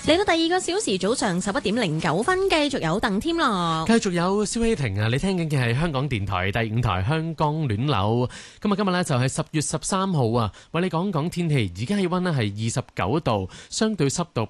嚟到第二個小時，早上11:09，繼續有鄧添樂， 繼續有蕭希婷啊！你聽緊嘅係香港電台第5台香江戀樓。今日呢就係10月13號啊，為你講講天氣。而家氣溫呢係29度，相對濕度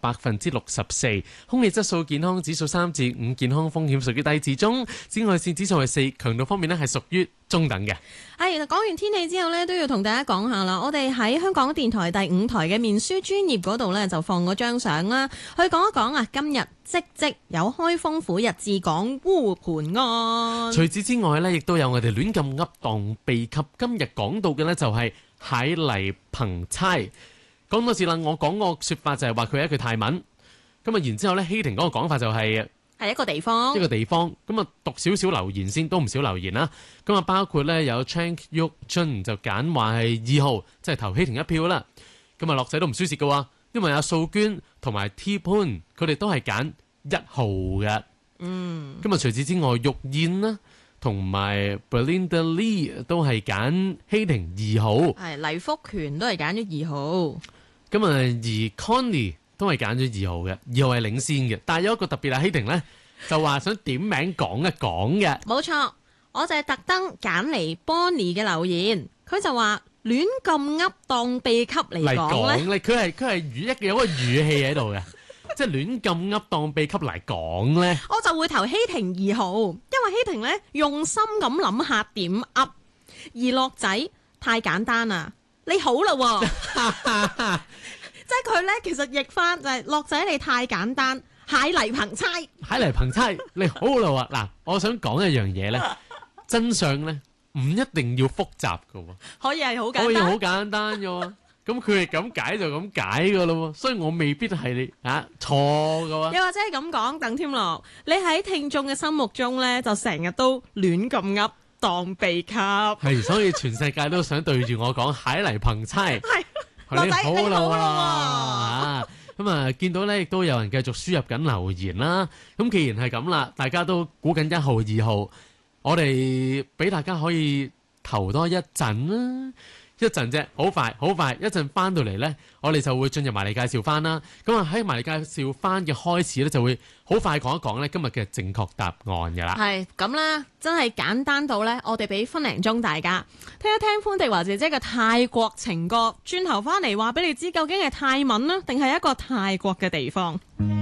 64%，空氣質素健康指數3至5，健康風險屬於低至中，紫外線指數係4，強度方面呢係屬於中等嘅。 講完天氣之後呢，都要同大家講下啦。我哋喺香港電台第5台嘅面書專頁嗰度呢，就放咗張相啦，去講一講啊。今日即有開封府日誌講烏盤案。 除此之外呢，亦都有我哋亂咁噏當秘笈。今日講到嘅呢，就係蟹泥憑猜。講多次啦，我講個説法就係話佢係一句泰文。咁啊，然之後呢，希婷嗰個講法就係一個地方。 咁啊，讀少少留言先，都唔少留言啦。咁啊，包括呢有 Chank Yuk Jun 就揀話係2號，即係投希婷一票啦。咁啊，樂仔都唔輸蝕嘅喎，因為阿素娟同埋 T 潘佢哋都係揀1號嘅。咁啊，除此之外，玉燕啦同埋 Belinda Lee 都係揀希婷2號。 黎福權都係揀咗2號。 咁啊，而 Connie 都係揀咗2號嘅，2號係領先嘅。但係有一個特別係希婷呢，就話想點名講一講嘅。 冇錯，我就係特登揀嚟 Bonnie 嘅留言，佢就話亂咁噏當秘笈嚟講咧， 佢係有個語氣喺度嘅，即係亂咁噏當秘笈嚟講咧， 我就會投希婷2號，因為希婷咧用心咁諗下點噏，而樂仔太簡單啦，你好啦喎。即係佢咧，其實譯翻就係樂仔你太簡單，蟹泥憑猜， 你好啦喎。嗱，我想講一樣嘢咧，真相咧唔一定要複雜噶喎， 可以係好簡單嘅喎。咁佢係咁解就咁解噶咯喎，所以我未必係你錯噶喎。 又或者係咁講，鄧添樂，你喺聽眾嘅心目中咧，就成日都亂咁噏當秘笈， 係，所以全世界都想對住我講蟹泥憑猜。 樂仔你好啦喎。咁啊，見到咧亦都有人繼續輸入緊留言啦。咁既然係咁啦，大家都估緊1號、2號，我哋俾大家可以投多一陣啦。一陣啫，好快，一陣翻到嚟呢，我哋就會進入埋嚟介紹翻啦。咁啊，喺埋嚟介紹翻嘅開始呢，就會好快講一講呢今日嘅正確答案㗎啦。 係咁啦，真係簡單到呢，我哋俾分零鐘大家聽一聽潘迪華姐姐嘅泰國情歌，轉頭翻嚟話俾你知究竟係泰文啦，定係一個泰國嘅地方。